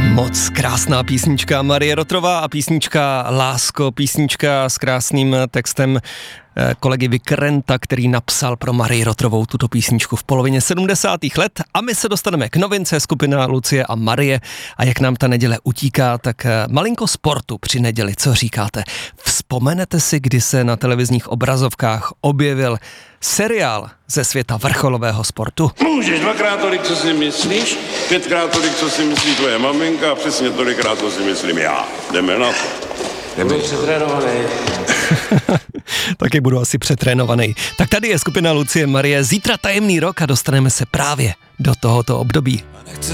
Moc krásná písnička Marie Rotrová a písnička Lásko, písnička s krásným textem kolegy Vikrenta, který napsal pro Marii Rotrovou tuto písničku v polovině 70. let a my se dostaneme k novince skupina Lucie a Marie a jak nám ta neděle utíká, tak malinko sportu při neděli, co říkáte? Vzpomenete si, kdy se na televizních obrazovkách objevil seriál ze světa vrcholového sportu? Můžeš dvakrát tolik, co si myslíš, 5krát tolik, co si myslí tvoje maminka a přesně tolikrát, co si myslím já. Jdeme na to. Budu přetrénovaný. Taky budu asi přetrénovaný. Tak tady je skupina Lucie Marie, zítra tajemný rok a dostaneme se právě do tohoto období.